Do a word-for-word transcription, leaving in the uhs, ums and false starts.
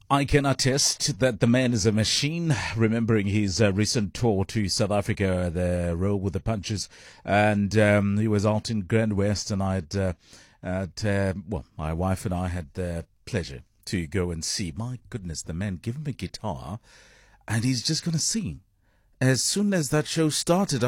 I can attest that the man is a machine, remembering his uh, recent tour to South Africa, the Roll with the Punches, and um, he was out in Grand West, and I'd, uh, at, uh, well, my wife and I had the pleasure to go and see. My goodness, the man, give him a guitar, and he's just going to sing. As soon as that show started,